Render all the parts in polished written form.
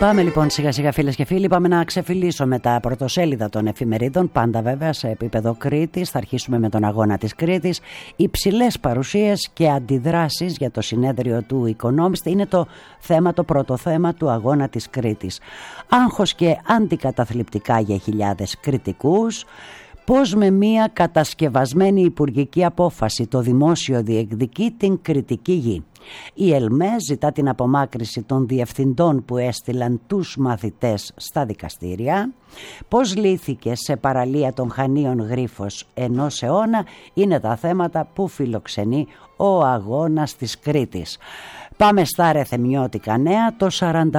Πάμε λοιπόν σιγά σιγά, φίλες και φίλοι, πάμε να ξεφυλίσουμε τα πρωτοσέλιδα των εφημερίδων, πάντα βέβαια σε επίπεδο Κρήτης. Θα αρχίσουμε με τον αγώνα της Κρήτης. Υψηλές παρουσίες και αντιδράσεις για το συνέδριο του Economist είναι το θέμα, το πρώτο θέμα του αγώνα της Κρήτης. Άγχος και αντικαταθλιπτικά για χιλιάδες κριτικούς. Πώς με μια κατασκευασμένη υπουργική απόφαση το δημόσιο διεκδικεί την κριτική γη. Η ΕΛΜΕ ζητά την απομάκρυση των διευθυντών που έστειλαν τους μαθητές στα δικαστήρια. Πώς λύθηκε σε παραλία των Χανίων γρίφος ενός αιώνα είναι τα θέματα που φιλοξενεί ο αγώνας της Κρήτης. Πάμε στα ρεθεμιώτικα νέα. Το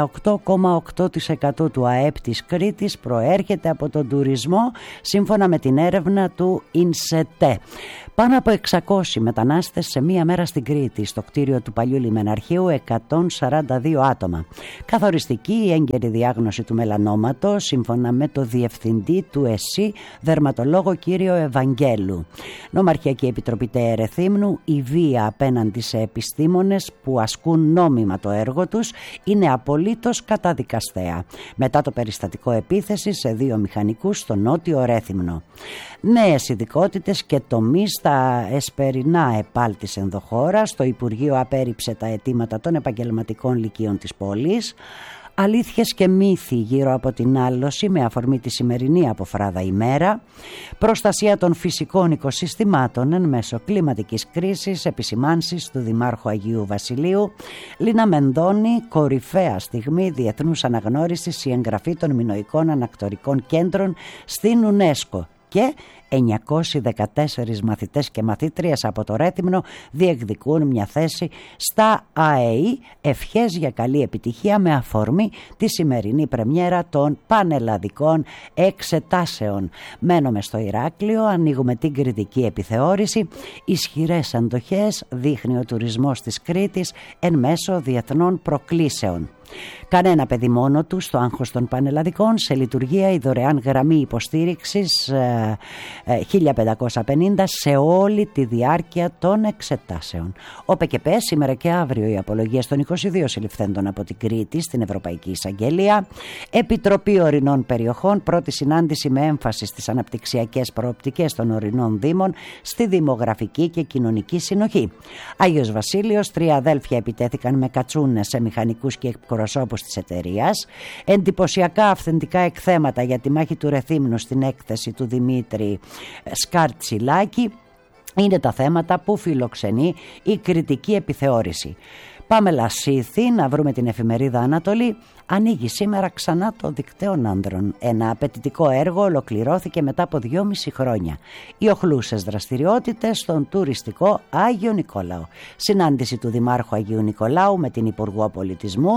48,8% του ΑΕΠ της Κρήτης προέρχεται από τον τουρισμό, σύμφωνα με την έρευνα του ΙΝΣΕΤΕ. Πάνω από 600 μετανάστες σε μία μέρα στην Κρήτη, στο κτίριο του παλιού λιμεναρχείου, 142 άτομα. Καθοριστική η έγκαιρη διάγνωση του μελανόματος, σύμφωνα με το διευθυντή του ΕΣΥ, δερματολόγο κύριο Ευαγγέλου. Νομαρχιακή Επιτροπή Ερεθύμνου, η βία απέναντι σε επιστήμονες που ασκούν νόμιμα το έργο τους είναι απολύτως καταδικαστέα. Μετά το περιστατικό επίθεση σε 2 μηχανικούς στο νότιο Ρέθυμνο. Νέες ειδικότητες και τομείς στα εσπερινά επάλ της ενδοχώρας. Το Υπουργείο απέρριψε τα αιτήματα των επαγγελματικών λυκείων της πόλης. Αλήθειες και μύθοι γύρω από την άλωση με αφορμή τη σημερινή αποφράδα ημέρα. Προστασία των φυσικών οικοσυστημάτων εν μέσω κλιματικής κρίσης, επισημάνσεις του Δημάρχου Αγίου Βασιλείου. Λίνα Μενδώνη, κορυφαία στιγμή διεθνούς αναγνώρισης η εγγραφή των μινωικών ανακτορικών κέντρων στην UNESCO. Και 914 μαθητές και μαθήτριες από το Ρέθυμνο διεκδικούν μια θέση στα ΑΕΗ. Ευχές για καλή επιτυχία με αφορμή τη σημερινή πρεμιέρα των πανελλαδικών εξετάσεων. Μένουμε στο Ηράκλειο, ανοίγουμε την κριτική επιθεώρηση. Ισχυρές αντοχές δείχνει ο τουρισμός της Κρήτης εν μέσω διεθνών προκλήσεων. Κανένα παιδί μόνο του στο άγχος των πανελλαδικών, σε λειτουργία η δωρεάν γραμμή υποστήριξης 1550 σε όλη τη διάρκεια των εξετάσεων. Ο ΠΚΠ σήμερα και αύριο οι απολογίες των 22 συλληφθέντων από την Κρήτη στην Ευρωπαϊκή Εισαγγελία. Επιτροπή Ορεινών Περιοχών, πρώτη συνάντηση με έμφαση στις αναπτυξιακές προοπτικές των ορεινών δήμων, στη δημογραφική και κοινωνική συνοχή. Άγιος Βασίλειος, 3 αδέλφια επιτέθηκαν με κατσούνες σε μηχανικούς και εκπροσώπους της εταιρείας. Εντυπωσιακά αυθεντικά εκθέματα για τη μάχη του Ρεθύμνου στην έκθεση του Δημήτρη Σκαρτσιλάκη είναι τα θέματα που φιλοξενεί η κριτική επιθεώρηση. Πάμε Λασίθι να βρούμε την εφημερίδα Ανατολή. Ανοίγει σήμερα ξανά το Δικτέων Άνδρων. Ένα απαιτητικό έργο ολοκληρώθηκε μετά από 2,5 χρόνια. Οι οχλούσες δραστηριότητες στον τουριστικό Άγιο Νικόλαο. Συνάντηση του Δημάρχου Αγίου Νικολάου με την Υπουργό Πολιτισμού.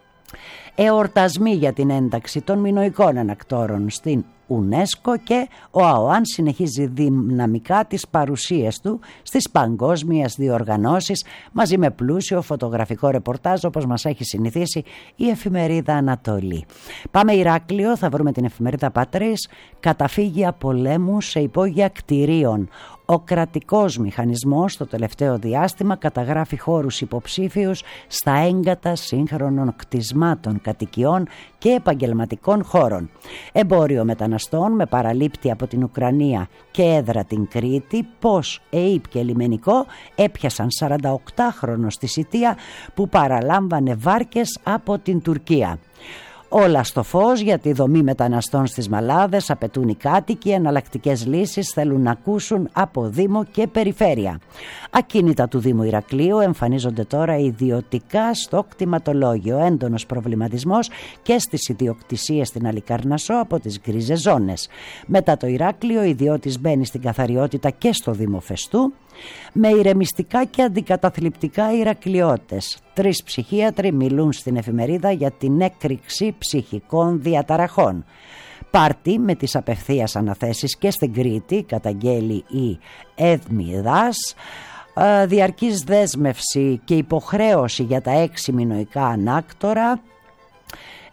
Εορτασμοί για την ένταξη των μινωικών ανακτόρων στην UNESCO και ο ΑΟΑΝ συνεχίζει δυναμικά τις παρουσίες του στις παγκόσμιες διοργανώσεις μαζί με πλούσιο φωτογραφικό ρεπορτάζ όπως μας έχει συνηθίσει η εφημερίδα Ανατολή. Πάμε Ηράκλειο, θα βρούμε την εφημερίδα Πατρίς. Καταφύγια πολέμου σε υπόγεια κτηρίων. Ο κρατικός μηχανισμός το τελευταίο διάστημα καταγράφει χώρους υποψήφιους στα έγκατα σύγχρονων κτισμάτων, κατοικιών και επαγγελματικών χώρων. Εμπόριο μεταναστών με παραλήπτη από την Ουκρανία και έδρα την Κρήτη. Πώς ΕΥΠ και λιμενικό έπιασαν 48χρονο στη Σιτία που παραλάμβανε βάρκες από την Τουρκία. Όλα στο φως για τη δομή μεταναστών στις Μαλάδες, απαιτούν οι κάτοικοι, εναλλακτικές λύσεις θέλουν να ακούσουν από Δήμο και Περιφέρεια. Ακίνητα του Δήμου Ηρακλείου εμφανίζονται τώρα ιδιωτικά στο κτηματολόγιο. Έντονος προβληματισμός και στις ιδιοκτησίες στην Αλικαρνασσό από τις γκρίζες ζώνες. Μετά το Ηράκλειο, ιδιώτης μπαίνει στην καθαριότητα και στο Δήμο Φεστού. Με ηρεμιστικά και αντικαταθλιπτικά Ηρακλειώτες. 3 ψυχίατροι μιλούν στην εφημερίδα για την έκρηξη ψυχικών διαταραχών. Πάρτι με τις απευθείας αναθέσεις και στην Κρήτη, καταγγέλει η Εδμιδάς. Διαρκής δέσμευση και υποχρέωση για τα 6 μινωικά ανάκτορα.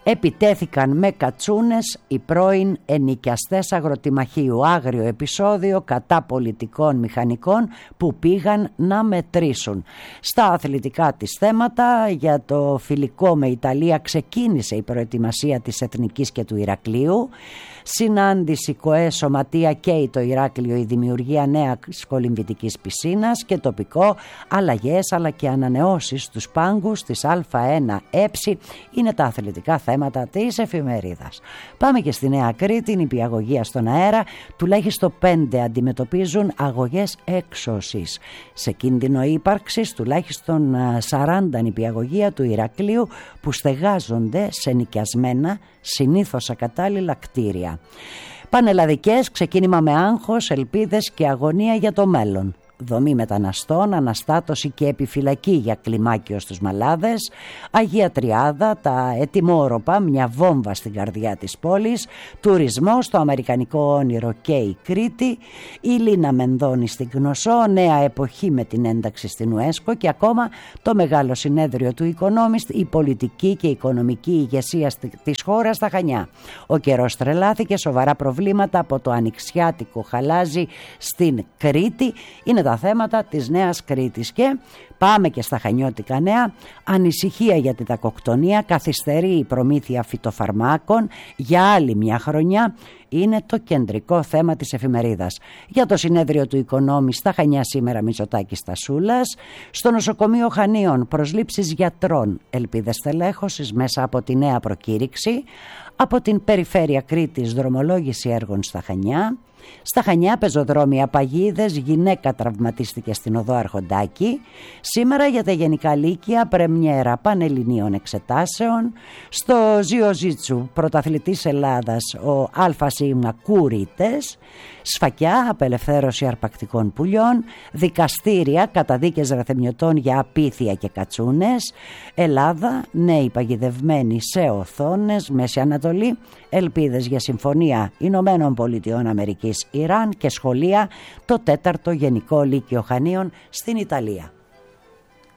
επιτέθηκαν με κατσούνες οι πρώην ενοικιαστές αγροτιμαχίου. Άγριο επεισόδιο κατά πολιτικών μηχανικών που πήγαν να μετρήσουν. Στα αθλητικά της θέματα, για το φιλικό με Ιταλία ξεκίνησε η προετοιμασία της Εθνικής και του Ηρακλείου. Συνάντηση ΚΟΕ Σωματεία και το Ηράκλειο, η δημιουργία νέας κολυμβητικής πισίνας και τοπικό, αλλαγές αλλά και ανανεώσεις στους πάγκους της Α1 ΕΨΗ είναι τα αθλητικά θέματα της εφημερίδας. Πάμε και στη Νέα Κρήτη. Νηπιαγωγία στον αέρα, τουλάχιστον 5 αντιμετωπίζουν αγωγές έξωσης. Σε κίνδυνο ύπαρξης τουλάχιστον 40 νηπιαγωγεία του Ηρακλείου που στεγάζονται σε νοικιασμένα, συνήθως ακατάλληλα κτίρια. Πανελλαδικές, ξεκίνημα με άγχος, ελπίδες και αγωνία για το μέλλον. Δομή μεταναστών, αναστάτωση και επιφυλακή για κλιμάκιο στους Μαλάδες. Αγία Τριάδα, τα ετοιμόρροπα, μια βόμβα στην καρδιά της πόλης. Τουρισμό στο αμερικανικό όνειρο και η Κρήτη. Η Λίνα Μενδώνη στην Κνωσό. Νέα εποχή με την ένταξη στην UNESCO. Και ακόμα το μεγάλο συνέδριο του Economist, η πολιτική και η οικονομική ηγεσία της χώρας στα Χανιά. Ο καιρός τρελάθηκε, σοβαρά προβλήματα από το ανοιξιάτικο χαλάζι στην Κρήτη. Είναι τα θέματα της Νέας Κρήτης. Και πάμε και στα χανιώτικα νέα. Ανησυχία για τη τακοκτονία, καθυστερεί η προμήθεια φυτοφαρμάκων για άλλη μια χρονιά. Είναι το κεντρικό θέμα της εφημερίδας. Για το συνέδριο του Economist στα Χανιά σήμερα, Μητσοτάκης Στασούλας. Στο νοσοκομείο Χανίων, προσλήψεις γιατρών, ελπίδες τελέχωσης μέσα από τη νέα προκήρυξη. Από την περιφέρεια Κρήτης, δρομολόγηση έργων στα Χανιά. Στα Χανιά, πεζοδρόμια παγίδες, γυναίκα τραυματίστηκε στην οδό Αρχοντάκη. Σήμερα για τα γενικά λύκεια, πρεμιέρα πανελληνίων εξετάσεων. Στο Ζιοζίτσου, πρωταθλητής Ελλάδας, ο ΑΣ Κούριτες. Σφακιά, απελευθέρωση αρπακτικών πουλιών. Δικαστήρια, καταδίκες ραθεμιωτών για απίθεια και κατσούνες. Ελλάδα, νέοι παγιδευμένοι σε οθόνες. Μέση Ανατολή, ελπίδες για συμφωνία Ηνωμένων Πολιτειών Αμερικής Ιράν. Και σχολεία, το 4ο Γενικό Λύκειο Χανίων στην Ιταλία.